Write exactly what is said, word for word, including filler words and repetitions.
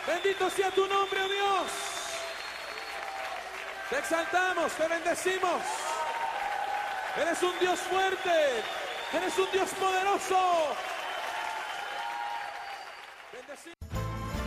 Bendito sea tu nombre, oh Dios. Te exaltamos, te bendecimos. Eres un Dios fuerte. Eres un Dios poderoso. Bendecido.